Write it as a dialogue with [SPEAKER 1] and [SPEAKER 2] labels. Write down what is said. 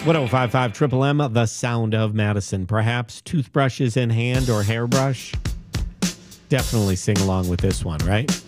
[SPEAKER 1] 1055 Triple M, the sound of Madison. Perhaps toothbrushes in hand or hairbrush. Definitely sing along with this one, right?